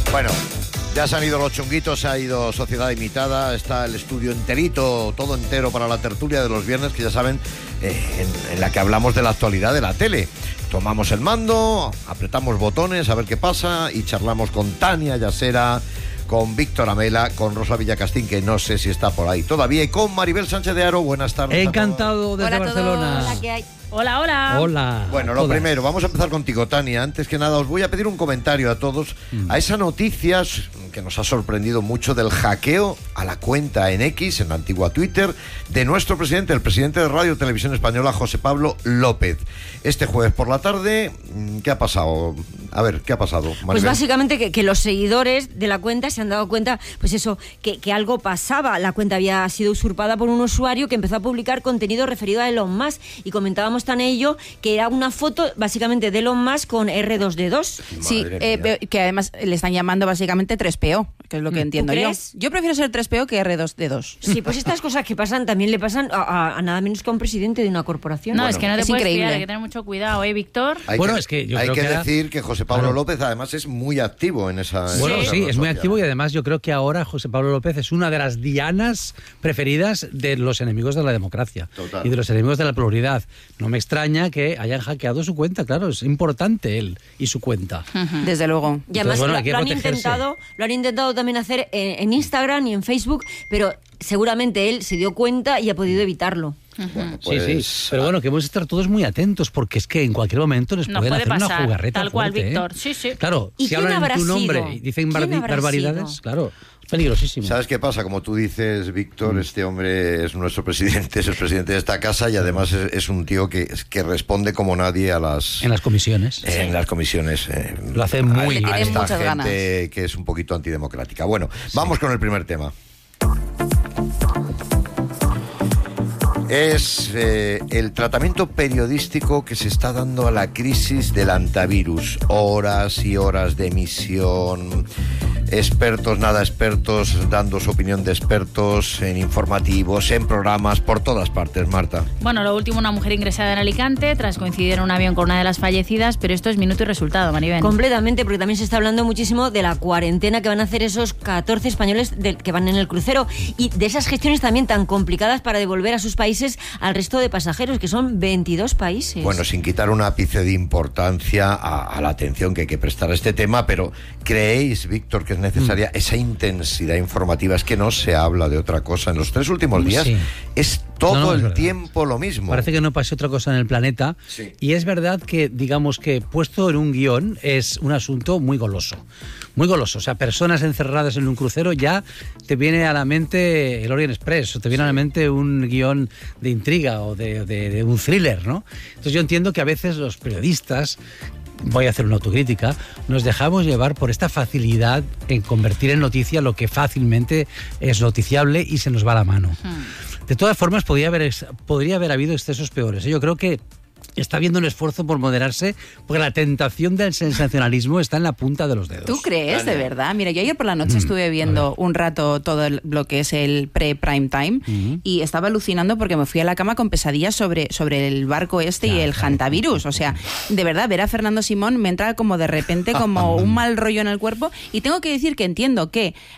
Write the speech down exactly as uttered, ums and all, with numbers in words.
Bueno, ya se han ido los chunguitos, se ha ido Sociedad Imitada, está el estudio enterito, todo entero para la tertulia de los viernes, que ya saben, eh, en, en la que hablamos de la actualidad de la tele. Tomamos el mando, apretamos botones a ver qué pasa y charlamos con Tania Yasera, con Víctor Amela, con Rosa Villacastín, que no sé si está por ahí todavía, y con Maribel Sánchez de Haro. Buenas tardes. Encantado desde Hola Barcelona. Hola, ¿qué hay? Hola, hola. Hola. Bueno, lo Hola. primero, vamos a empezar contigo, Tania. Antes que nada, os voy a pedir un comentario a todos mm. a esa noticia que nos ha sorprendido mucho del hackeo a la cuenta en X, en la antigua Twitter, de nuestro presidente, el presidente de Radio Televisión Española, José Pablo López. Este jueves por la tarde, ¿qué ha pasado? A ver, ¿qué ha pasado, Maribel? Pues básicamente que, que los seguidores de la cuenta se han dado cuenta, pues eso, que, que algo pasaba. La cuenta había sido usurpada por un usuario que empezó a publicar contenido referido a Elon Musk, y comentábamos tan ello que era una foto básicamente de Elon Musk con erre dos de dos. Sí, eh, que además le están llamando básicamente tres pe o, que es lo que entiendo yo. Yo prefiero ser tres pe o que erre dos de dos. Sí, pues estas cosas que pasan también le pasan a, a, a nada menos que a un presidente de una corporación. No, bueno, es que no te es puedes increíble. fiar, hay que tener mucho cuidado, ¿eh, Víctor? Hay Bueno, que, es que yo hay creo que que decir era... que José Pablo Claro. López además es muy activo en esa... Bueno, en esa sí, red es muy social. activo, y además yo creo que ahora José Pablo López es una de las dianas preferidas de los enemigos de la democracia. Total. Y de los enemigos de la pluralidad. No me extraña que hayan hackeado su cuenta, claro, es importante él y su cuenta. Uh-huh. Desde luego. Y además Entonces, bueno, lo, hay que lo han protegerse. intentado, lo han intentado también hacer en, en Instagram y en Facebook, pero seguramente él se dio cuenta y ha podido evitarlo. Bueno, pues, sí, sí, pero bueno, que hemos de estar todos muy atentos, porque es que en cualquier momento les Nos pueden puede hacer pasar, una jugarreta tal cual, fuerte, ¿eh? Víctor. Sí, sí. Claro, ¿Y si quién hablan en habrá tu nombre sido? y dicen ¿Quién bardi- habrá barbaridades, sido? claro, es peligrosísimo. ¿Sabes qué pasa? Como tú dices, Víctor, este hombre es nuestro presidente, es el presidente de esta casa, y además es, es un tío que, que responde como nadie a las... En las comisiones. En sí. las comisiones. Eh, Lo hace muy a, bien. a Tiene esta muchas gente ganas. que es un poquito antidemocrática. Bueno, sí. Vamos con el primer tema. Es eh, el tratamiento periodístico que se está dando a la crisis del antivirus. Horas y horas de emisión, expertos, nada expertos, dando su opinión de expertos en informativos, en programas, por todas partes, Marta. Bueno, lo último, una mujer ingresada en Alicante tras coincidir en un avión con una de las fallecidas, pero esto es minuto y resultado, Maribel. Completamente, porque también se está hablando muchísimo de la cuarentena que van a hacer esos catorce españoles de, que van en el crucero, y de esas gestiones también tan complicadas para devolver a sus países al resto de pasajeros, que son veintidós países. Bueno, sin quitar un ápice de importancia a, a la atención que hay que prestar a este tema, pero ¿creéis, Víctor, que es necesaria mm. esa intensidad informativa? Es que no se habla de otra cosa. En los tres últimos días sí. es todo no, no, el es tiempo lo mismo. Parece que no pase otra cosa en el planeta. Sí. Y es verdad que, digamos que puesto en un guión, es un asunto muy goloso. Muy goloso. O sea, personas encerradas en un crucero, ya te viene a la mente el Orient Express, o te viene sí. a la mente un guión de intriga o de, de, de un thriller, ¿no? Entonces yo entiendo que a veces los periodistas, voy a hacer una autocrítica, nos dejamos llevar por esta facilidad en convertir en noticia lo que fácilmente es noticiable y se nos va la mano. Hmm. De todas formas, podría haber, podría haber habido excesos peores. Yo creo que está habiendo un esfuerzo por moderarse, porque la tentación del sensacionalismo está en la punta de los dedos. ¿Tú crees, de verdad? Mira, yo ayer por la noche mm, estuve viendo un rato todo el, lo que es el pre-prime time mm-hmm. y estaba alucinando porque me fui a la cama con pesadillas sobre, sobre el barco este ya, y el hantavirus. O sea, de verdad, ver a Fernando Simón me entra como de repente como un mal rollo en el cuerpo, y tengo que decir que entiendo que